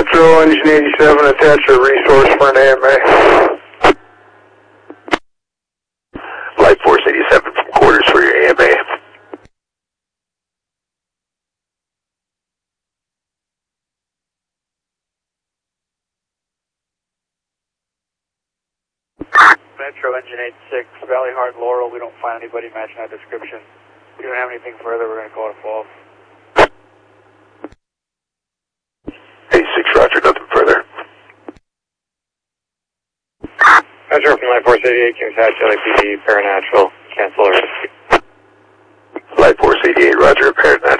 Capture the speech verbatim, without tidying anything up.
Metro, engine eighty-seven, attach a resource for an A M A. Light Force eighty-seven from quarters for your A M A. Metro, engine eighty-six, Valley Heart, Laurel. We don't find anybody matching that description. If we don't have anything further, we're going to call it false. eighty-six, roger, nothing further. Metro from Light Force eighty-eight, Kings Hatch, L A P D, paranatural, cancel or Light Force eighty-eight, roger, apparent